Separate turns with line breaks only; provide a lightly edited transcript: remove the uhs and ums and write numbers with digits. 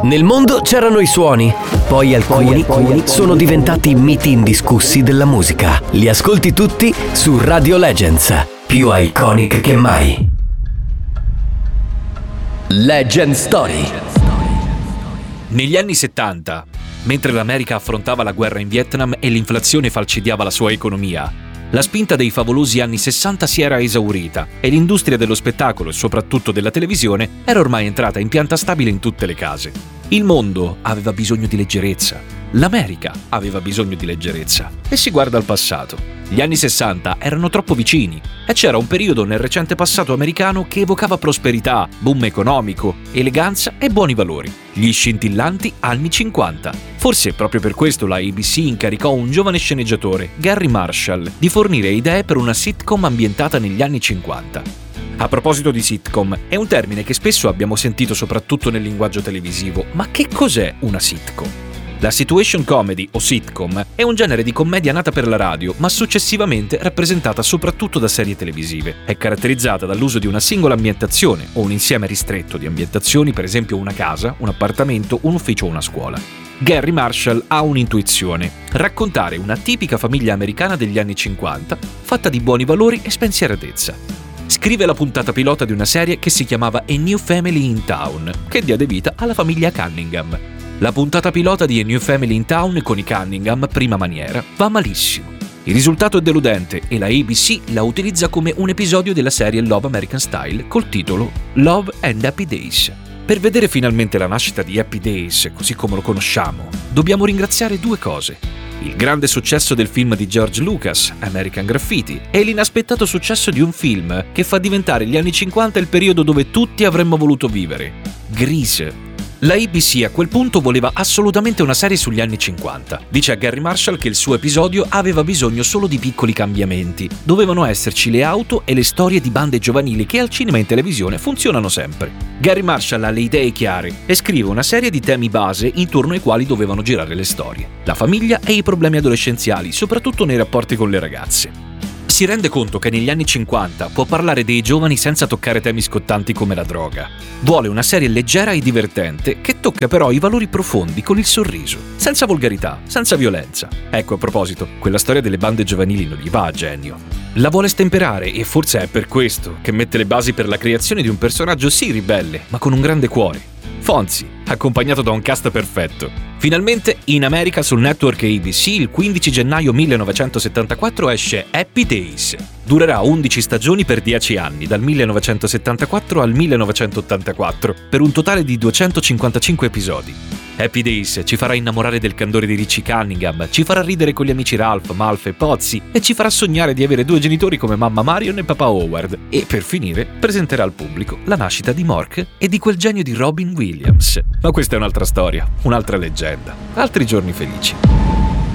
Nel mondo c'erano i suoni, poi alcuni sono diventati miti indiscussi della musica. Li ascolti tutti su Radio Legends, più iconic che mai. Legend Story.
Negli anni 70, mentre l'America affrontava la guerra in Vietnam e l'inflazione falcidiava la sua economia, la spinta dei favolosi anni 60 si era esaurita e l'industria dello spettacolo e soprattutto della televisione era ormai entrata in pianta stabile in tutte le case. Il mondo aveva bisogno di leggerezza, l'America aveva bisogno di leggerezza e si guarda al passato. Gli anni 60 erano troppo vicini e c'era un periodo nel recente passato americano che evocava prosperità, boom economico, eleganza e buoni valori. Gli scintillanti anni 50. Forse proprio per questo la ABC incaricò un giovane sceneggiatore, Garry Marshall, di fornire idee per una sitcom ambientata negli anni 50. A proposito di sitcom, è un termine che spesso abbiamo sentito soprattutto nel linguaggio televisivo, ma che cos'è una sitcom? La situation comedy o sitcom è un genere di commedia nata per la radio, ma successivamente rappresentata soprattutto da serie televisive. È caratterizzata dall'uso di una singola ambientazione o un insieme ristretto di ambientazioni, per esempio una casa, un appartamento, un ufficio o una scuola. Garry Marshall ha un'intuizione: raccontare una tipica famiglia americana degli anni 50, fatta di buoni valori e spensieratezza. Scrive la puntata pilota di una serie che si chiamava A New Family in Town, che diede vita alla famiglia Cunningham. La puntata pilota di A New Family in Town con i Cunningham, prima maniera, va malissimo. Il risultato è deludente e la ABC la utilizza come un episodio della serie Love American Style col titolo Love and Happy Days. Per vedere finalmente la nascita di Happy Days, così come lo conosciamo, dobbiamo ringraziare due cose: il grande successo del film di George Lucas, American Graffiti, e l'inaspettato successo di un film che fa diventare gli anni 50 il periodo dove tutti avremmo voluto vivere: Grease. La ABC a quel punto voleva assolutamente una serie sugli anni 50. Dice a Garry Marshall che il suo episodio aveva bisogno solo di piccoli cambiamenti. Dovevano esserci le auto e le storie di bande giovanili che al cinema e in televisione funzionano sempre. Garry Marshall ha le idee chiare e scrive una serie di temi base intorno ai quali dovevano girare le storie: la famiglia e i problemi adolescenziali, soprattutto nei rapporti con le ragazze. Si rende conto che negli anni 50 può parlare dei giovani senza toccare temi scottanti come la droga. Vuole una serie leggera e divertente che tocca però i valori profondi con il sorriso, senza volgarità, senza violenza. Ecco, a proposito, quella storia delle bande giovanili non gli va a genio. La vuole stemperare e forse è per questo che mette le basi per la creazione di un personaggio sì ribelle, ma con un grande cuore. Fonzie, accompagnato da un cast perfetto. Finalmente in America sul network ABC il 15 gennaio 1974 esce Happy Days. Durerà 11 stagioni per 10 anni, dal 1974 al 1984, per un totale di 255 episodi. Happy Days ci farà innamorare del candore di Richie Cunningham, ci farà ridere con gli amici Ralph, Malf e Pozzi e ci farà sognare di avere due genitori come mamma Marion e papà Howard. E per finire presenterà al pubblico la nascita di Mork e di quel genio di Robin Williams. Ma questa è un'altra storia, un'altra leggenda, altri giorni felici.